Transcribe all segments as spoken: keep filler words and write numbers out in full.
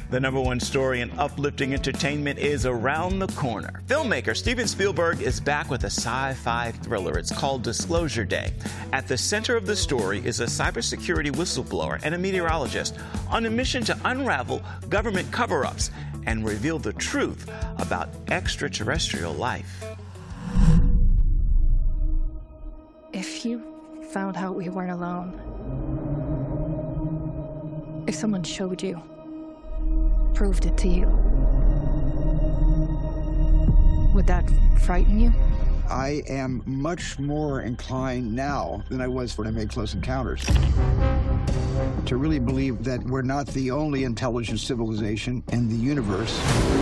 The number one story in uplifting entertainment is around the corner. Filmmaker Steven Spielberg is back with a sci-fi thriller. It's called Disclosure Day. At the center of the story is a cybersecurity whistleblower and a meteorologist on a mission to unravel government cover-ups and reveal the truth about extraterrestrial life. If you found out we weren't alone, if someone showed you, proved it to you, would that frighten you? I am much more inclined now than I was when I made Close Encounters to really believe that we're not the only intelligent civilization in the universe.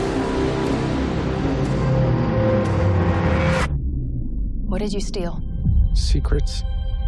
What did you steal? Secrets.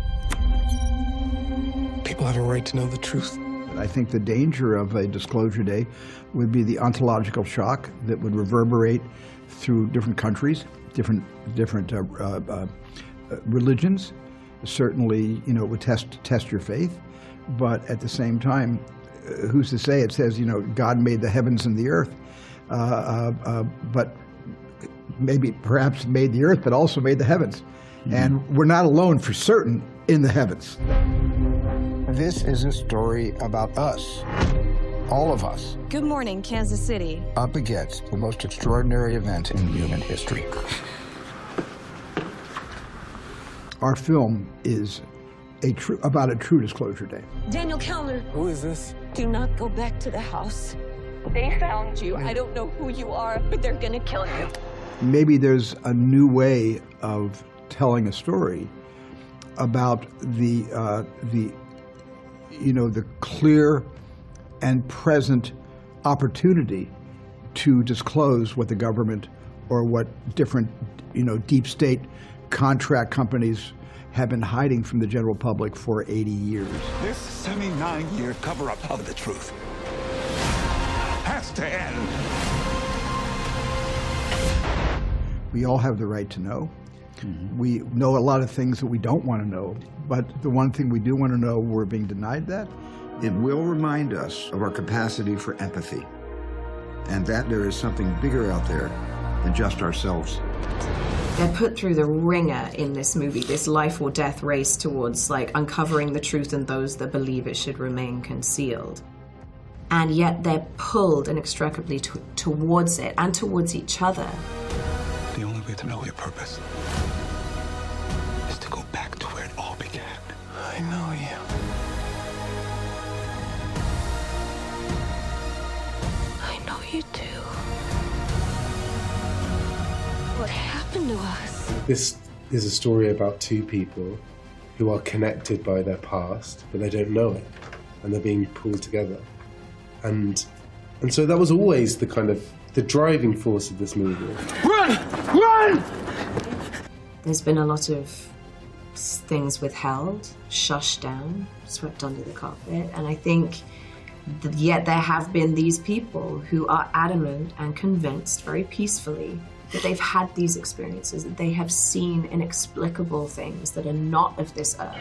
People have a right to know the truth. I think the danger of a Disclosure Day would be the ontological shock that would reverberate through different countries, different different uh, uh, uh, religions. Certainly, you know, it would test test your faith, but at the same time, uh, who's to say? It says, you know, God made the heavens and the earth, uh, uh, uh, but maybe perhaps made the earth, but also made the heavens. Mm-hmm. And we're not alone for certain in the heavens. This is a story about us, all of us. Good morning, Kansas City. Up against the most extraordinary event in human history. Our film is a true, about a true Disclosure Day. Daniel Kellner. Who is this? Do not go back to the house. They found you. I don't know who you are, but they're gonna kill you. Maybe there's a new way of telling a story about the uh, the you know the clear and present opportunity to disclose what the government or what different you know deep state contract companies have been hiding from the general public for eighty years. This seventy-nine year cover-up of the truth has to end. We all have the right to know. Mm-hmm. We know a lot of things that we don't want to know, but the one thing we do want to know, we're being denied that. It will remind us of our capacity for empathy, and that there is something bigger out there than just ourselves. They're put through the ringer in this movie, this life or death race towards like uncovering the truth and those that believe it should remain concealed. And yet they're pulled inextricably to towards it and towards each other. The only way to know your purpose is to go back to where it all began. I know you. I know you do. What happened to us? This is a story about two people who are connected by their past, but they don't know it, and they're being pulled together. And and so that was always the kind of the driving force of this movie. Run! Run! There's been a lot of things withheld, shushed down, swept under the carpet, and I think that yet there have been these people who are adamant and convinced very peacefully that they've had these experiences, that they have seen inexplicable things that are not of this earth.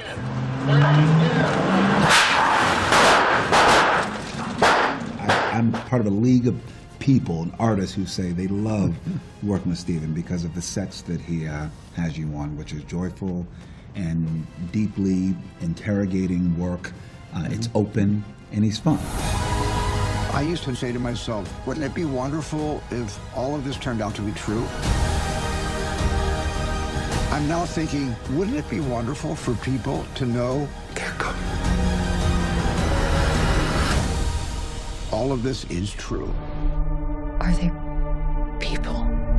I, I'm part of a league of people and artists who say they love working with Steven because of the sets that he uh, has you on, which is joyful and deeply interrogating work. Uh, it's open and he's fun. I used to say to myself, wouldn't it be wonderful if all of this turned out to be true? I'm now thinking, wouldn't it be wonderful for people to know They're coming. all of this is true? Are they people?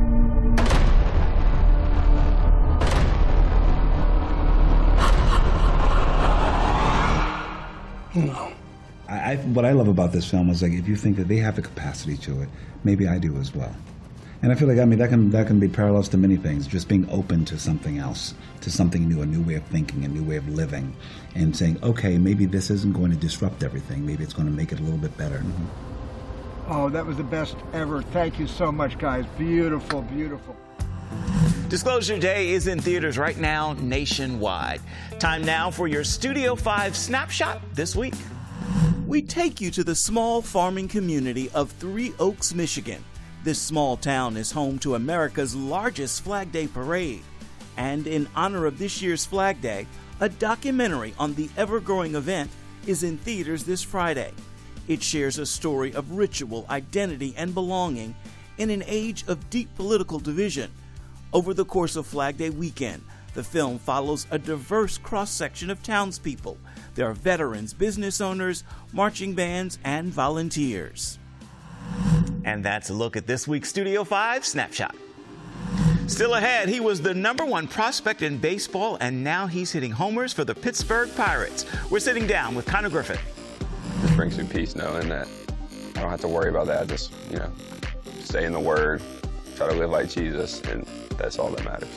No. I, I, what I love about this film is like if you think that they have the capacity to it, maybe I do as well. And I feel like I mean that can that can be parallels to many things. Just being open to something else, to something new, a new way of thinking, a new way of living, and saying, okay, maybe this isn't going to disrupt everything. Maybe it's going to make it a little bit better. Mm-hmm. Oh, that was the best ever. Thank you so much, guys. Beautiful, beautiful. Disclosure Day is in theaters right now nationwide. Time now for your Studio five snapshot this week. We take you to the small farming community of Three Oaks, Michigan. This small town is home to America's largest Flag Day parade. And in honor of this year's Flag Day, a documentary on the ever-growing event is in theaters this Friday. It shares a story of ritual, identity, and belonging in an age of deep political division. Over the course of Flag Day weekend, the film follows a diverse cross-section of townspeople. There are veterans, business owners, marching bands, and volunteers. And that's a look at this week's Studio five Snapshot. Still ahead, he was the number one prospect in baseball, and now he's hitting homers for the Pittsburgh Pirates. We're sitting down with Connor Griffin. It brings me peace knowing that I don't have to worry about that. Just, you know, stay in the Word, try to live like Jesus, and that's all that matters.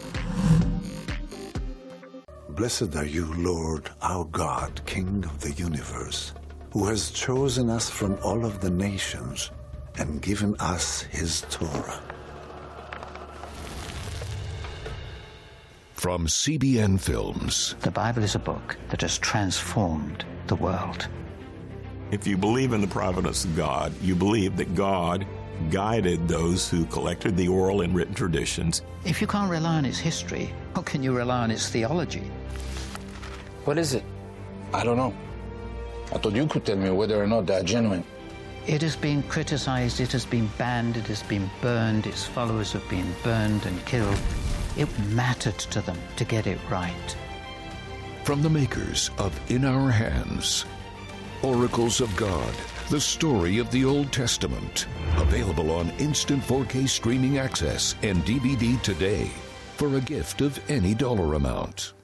Blessed are you, Lord, our God, King of the universe, who has chosen us from all of the nations and given us his Torah. From C B N Films. The Bible is a book that has transformed the world. If you believe in the providence of God, you believe that God guided those who collected the oral and written traditions. If you can't rely on its history, how can you rely on its theology? What is it? I don't know. I thought you could tell me whether or not they're genuine. It has been criticized, it has been banned, it has been burned, its followers have been burned and killed. It mattered to them to get it right. From the makers of In Our Hands, Oracles of God, the story of the Old Testament. Available on instant four K streaming access and D V D today for a gift of any dollar amount.